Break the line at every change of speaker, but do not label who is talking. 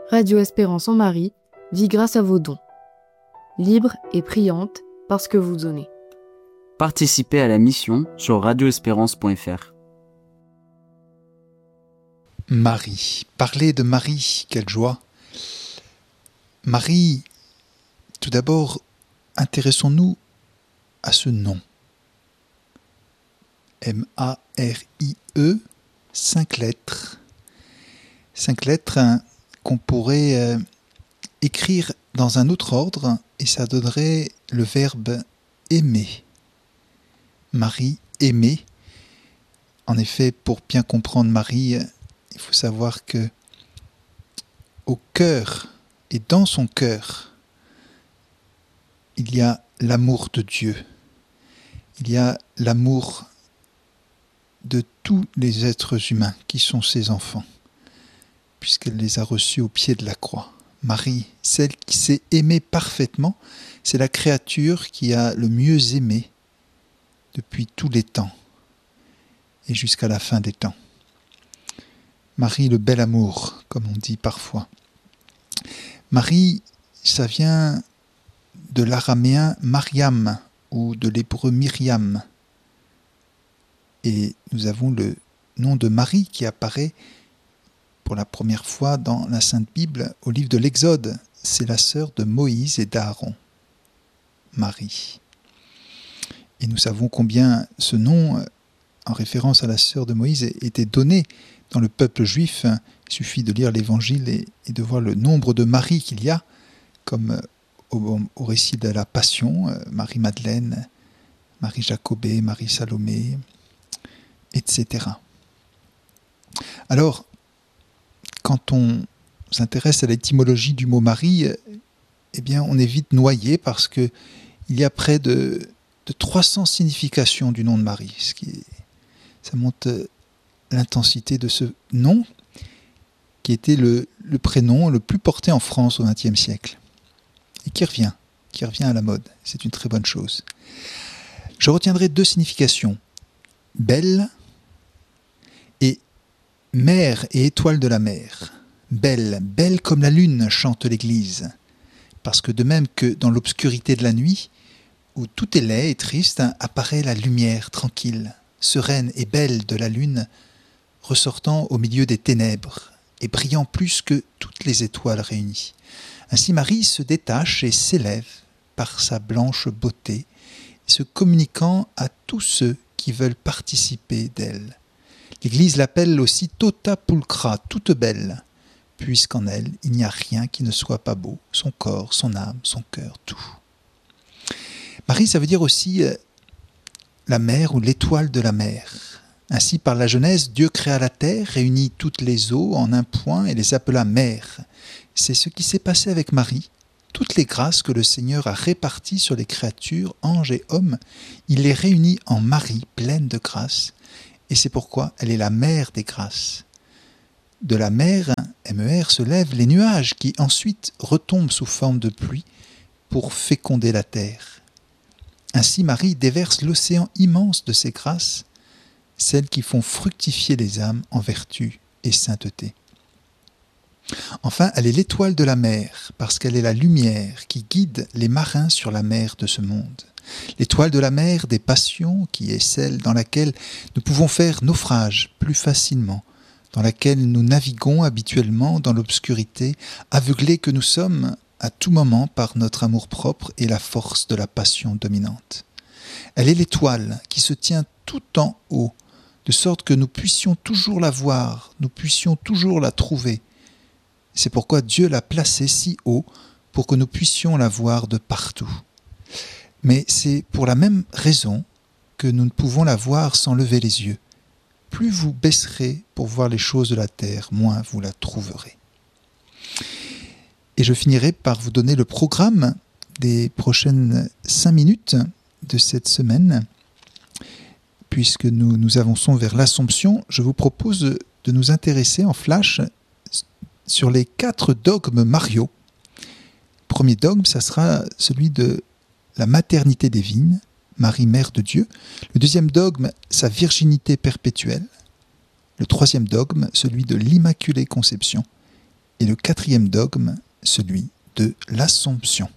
Radio Espérance en Marie vit grâce à vos dons. Libre et priante parce que vous donnez.
Participez à la mission sur radioespérance.fr.
Marie. Parler de Marie, quelle joie. Marie, tout d'abord, intéressons-nous à ce nom. M-A-R-I-E, 5 lettres. 5 lettres qu'on pourrait écrire dans un autre ordre et ça donnerait le verbe aimer. Marie, aimer. En effet, pour bien comprendre Marie, il faut savoir que au cœur et dans son cœur, il y a l'amour de Dieu. Il y a l'amour de tous les êtres humains qui sont ses enfants, puisqu'elle les a reçus au pied de la croix. Marie, celle qui sait aimer parfaitement, c'est la créature qui a le mieux aimé depuis tous les temps et jusqu'à la fin des temps. Marie, le bel amour, comme on dit parfois. Marie, ça vient de l'araméen Mariam ou de l'hébreu Myriam. Et nous avons le nom de Marie qui apparaît pour la première fois dans la Sainte Bible au livre de l'Exode. C'est la sœur de Moïse et d'Aaron, Marie. Et nous savons combien ce nom, en référence à la sœur de Moïse, était donné dans le peuple juif. Il suffit de lire l'Évangile et de voir le nombre de Marie qu'il y a, comme au récit de la Passion, Marie-Madeleine, Marie-Jacobée, Marie-Salomé, etc. Alors, quand on s'intéresse à l'étymologie du mot Marie, eh bien, on est vite noyé parce qu'il y a près de 300 significations du nom de Marie. Ça montre l'intensité de ce nom qui était le prénom le plus porté en France au XXe siècle et qui revient à la mode. C'est une très bonne chose. Je retiendrai 2 significations. Belle et mère et étoile de la mer. Belle, belle comme la lune, chante l'Église. Parce que de même que dans l'obscurité de la nuit, où tout est laid et triste, apparaît la lumière tranquille, sereine et belle de la lune, ressortant au milieu des ténèbres et brillant plus que toutes les étoiles réunies. Ainsi Marie se détache et s'élève par sa blanche beauté, se communiquant à tous ceux qui veulent participer d'elle. L'Église l'appelle aussi tota pulcra, toute belle, puisqu'en elle, il n'y a rien qui ne soit pas beau, son corps, son âme, son cœur, tout. Marie, ça veut dire aussi la mer ou l'étoile de la mer. Ainsi, par la Genèse, Dieu créa la terre, réunit toutes les eaux en un point et les appela mer. C'est ce qui s'est passé avec Marie. Toutes les grâces que le Seigneur a réparties sur les créatures, anges et hommes, il les réunit en Marie, pleine de grâce. Et c'est pourquoi elle est la mère des grâces. De la mer, M-E-R, se lèvent les nuages qui ensuite retombent sous forme de pluie pour féconder la terre. Ainsi Marie déverse l'océan immense de ses grâces, celles qui font fructifier les âmes en vertu et sainteté. Enfin, elle est l'étoile de la mer, parce qu'elle est la lumière qui guide les marins sur la mer de ce monde. L'étoile de la mer des passions, qui est celle dans laquelle nous pouvons faire naufrage plus facilement, dans laquelle nous naviguons habituellement dans l'obscurité, aveuglés que nous sommes à tout moment par notre amour-propre et la force de la passion dominante. Elle est l'étoile qui se tient tout en haut, de sorte que nous puissions toujours la voir, nous puissions toujours la trouver. C'est pourquoi Dieu l'a placée si haut pour que nous puissions la voir de partout. Mais c'est pour la même raison que nous ne pouvons la voir sans lever les yeux. Plus vous baisserez pour voir les choses de la terre, moins vous la trouverez. Et je finirai par vous donner le programme des prochaines 5 minutes de cette semaine. Puisque nous avançons vers l'Assomption, je vous propose de nous intéresser en flash sur les 4 dogmes mariaux. Premier dogme, ça sera celui de la maternité divine, Marie, mère de Dieu. Le deuxième dogme, sa virginité perpétuelle. Le troisième dogme, celui de l'Immaculée Conception. Et le quatrième dogme, celui de l'Assomption.